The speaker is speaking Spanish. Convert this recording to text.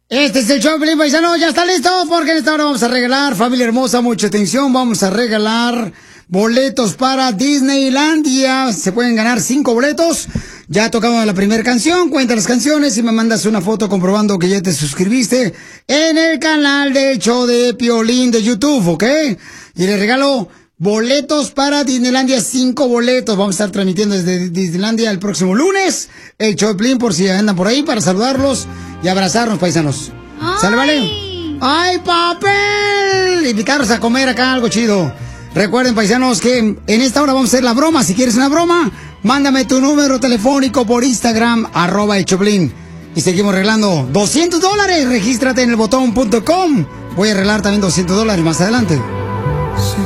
Este es el show, Pelín Paisano, ya está listo, porque en esta hora vamos a regalar, familia hermosa, mucha atención, vamos a regalar boletos para Disneylandia. Se pueden ganar 5 boletos. Ya tocamos la primera canción, cuenta las canciones y me mandas una foto comprobando que ya te suscribiste en el canal de show de Piolín de YouTube, ¿ok? Y le regalo boletos para Disneylandia, 5 boletos. Vamos a estar transmitiendo desde Disneylandia el próximo lunes. El show de Piolín, por si andan por ahí, para saludarlos y abrazarnos, paisanos. ¿Sale, vale? ¡Ay, papel! Invitarlos a comer acá algo chido. Recuerden, paisanos, que en esta hora vamos a hacer la broma. Si quieres una broma, mándame tu número telefónico por Instagram, @el Choplin. Y seguimos regalando $200. Regístrate en elbotón.com. Voy a regalar también $200 más adelante.